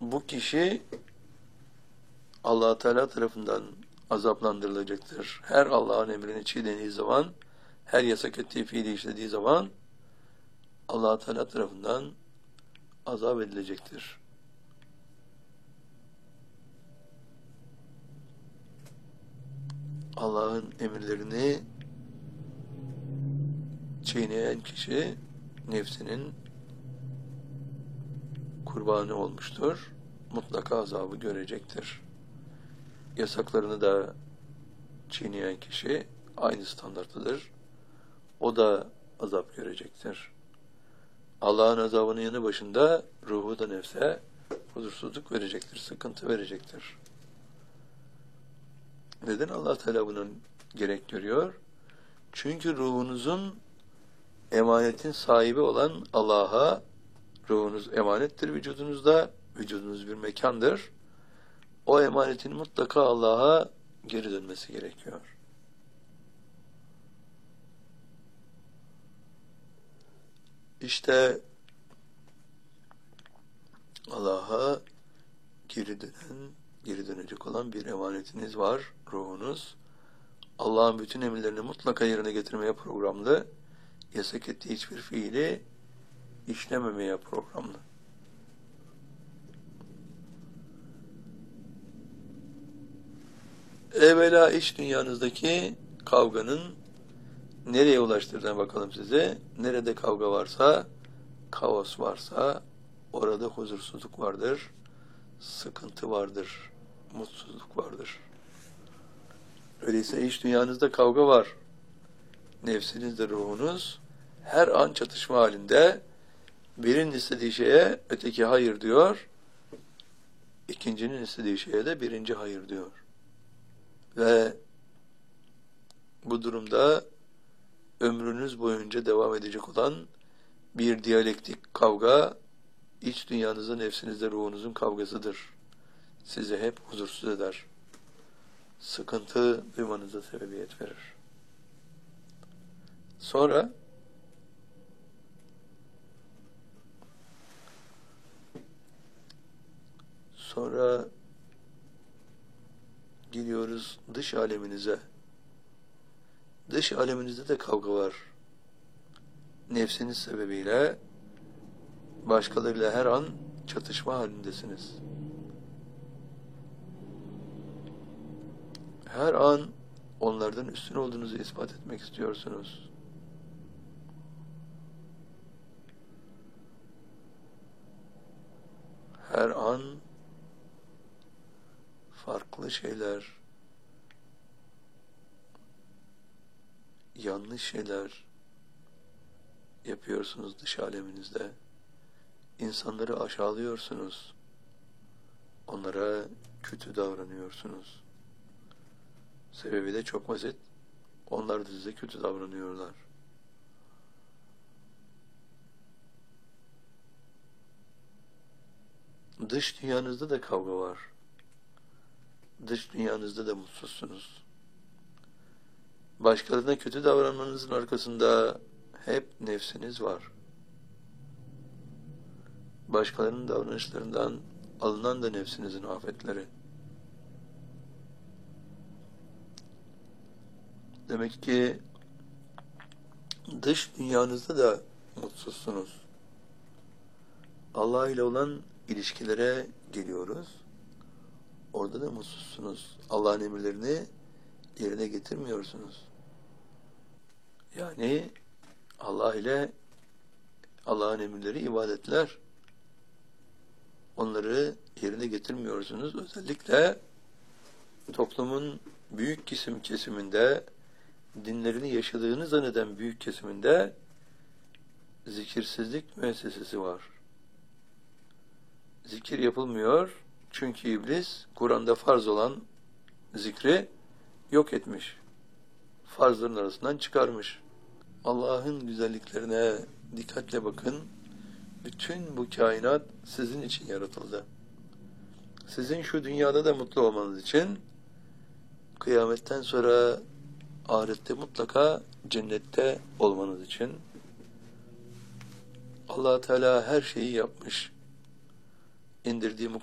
bu kişi Allah Teala tarafından azaplandırılacaktır. Her Allah'ın emrini çiğnediği zaman, her yasak ettiği fiili işlediği zaman Allah Teala tarafından azap edilecektir. Allah'ın emirlerini çiğneyen kişi nefsinin kurbanı olmuştur. Mutlaka azabı görecektir. Yasaklarını da çiğneyen kişi aynı standarttadır. O da azap görecektir. Allah'ın azabının yanı başında ruhu da nefse huzursuzluk verecektir, sıkıntı verecektir. Neden Allah Teala bunu gerek görüyor? Çünkü ruhunuzun emanetin sahibi olan Allah'a, ruhunuz emanettir vücudunuzda, vücudunuz bir mekandır. O emanetin mutlaka Allah'a geri dönmesi gerekiyor. İşte Allah'a geri dönecek olan bir emanetiniz var, ruhunuz. Allah'ın bütün emirlerini mutlaka yerine getirmeye programlı, yasak ettiği hiçbir fiili işlememeye programlı. Evvela iç dünyanızdaki kavganın nereye ulaştırdığına bakalım size. Nerede kavga varsa, kaos varsa, orada huzursuzluk vardır, sıkıntı vardır, mutsuzluk vardır. Öyleyse iç dünyanızda kavga var. Nefsinizde ruhunuz her an çatışma halinde. Birinin istediği şeye öteki hayır diyor. İkincinin istediği şeye de birinci hayır diyor. Ve bu durumda ömrünüz boyunca devam edecek olan bir diyalektik kavga, iç dünyanızda, nefsinizde, ruhunuzun kavgasıdır. Sizi hep huzursuz eder. Sıkıntı duymanıza sebebiyet verir. Sonra gidiyoruz dış aleminize. Dış aleminizde de kavga var. Nefsiniz sebebiyle başkalarıyla her an çatışma halindesiniz. Her an onlardan üstün olduğunuzu ispat etmek istiyorsunuz. Her an farklı şeyler, yanlış şeyler yapıyorsunuz dış aleminizde. İnsanları aşağılıyorsunuz. Onlara kötü davranıyorsunuz. Sebebi de çok basit. Onlar da size kötü davranıyorlar. Dış dünyanızda da kavga var. Dış dünyanızda da mutsuzsunuz. Başkalarına kötü davranmanızın arkasında hep nefsiniz var. Başkalarının davranışlarından alınan da nefsinizin afetleri. Demek ki dış dünyanızda da mutsuzsunuz. Allah ile olan ilişkilere geliyoruz. Orada da mutsuzsunuz. Allah'ın emirlerini yerine getirmiyorsunuz. Yani Allah ile Allah'ın emirleri ibadetler. Onları yerine getirmiyorsunuz. Özellikle toplumun büyük kesiminde, dinlerini yaşadığını zanneden büyük kesiminde zikirsizlik müessesesi var. Zikir yapılmıyor çünkü iblis Kur'an'da farz olan zikri yok etmiş. Farzların arasından çıkarmış. Allah'ın güzelliklerine dikkatle bakın. Bütün bu kainat sizin için yaratıldı. Sizin şu dünyada da mutlu olmanız için, kıyametten sonra ahirette mutlaka cennette olmanız için Allah Teala her şeyi yapmış. İndirdiği